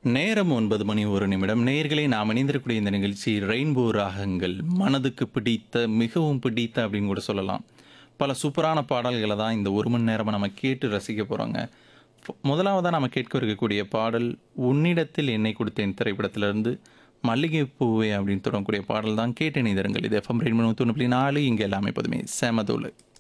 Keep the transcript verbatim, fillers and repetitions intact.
நேரம் ஒன்பது மணி ஒரு நிமிடம். நேயர்களே நாம் இணைந்திருக்கக்கூடிய இந்த நிகழ்ச்சி ரெயின்போ ராகங்கள். மனதுக்கு பிடித்த, மிகவும் பிடித்த அப்படின்னு கூட சொல்லலாம். பல சூப்பரான பாடல்கள தான் இந்த ஒரு மணி நேரமா நம்ம கேட்டு ரசிக்க போறோங்க. ஃப முதலாவதா நம்ம கேட்க இருக்கக்கூடிய பாடல், "உன்னிடத்தில் என்னை கொடுத்தேன்" திரைப்படத்திலிருந்து "மல்லிகை பூவே" அப்படின்னு தொடங்கக்கூடிய பாடல் தான். கேட்டு இணைந்திருங்கள். இது எஃப்எம் ரெயின்போ தொண்ணூறு புள்ளி நாலு. இங்க எல்லாமே எப்போதுமே செம தூளு.